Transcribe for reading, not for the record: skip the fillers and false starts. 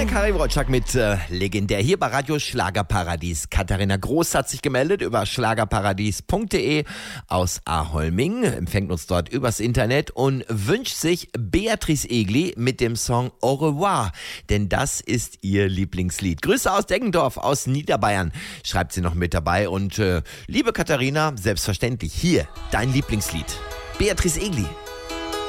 Anne Karin Wojcik mit legendär hier bei Radio Schlagerparadies. Katharina Groß hat sich gemeldet über schlagerparadies.de aus Aholming, empfängt uns dort übers Internet und wünscht sich Beatrice Egli mit dem Song Au revoir, denn das ist ihr Lieblingslied. Grüße aus Deggendorf, aus Niederbayern, schreibt sie noch mit dabei. Und liebe Katharina, selbstverständlich hier dein Lieblingslied. Beatrice Egli.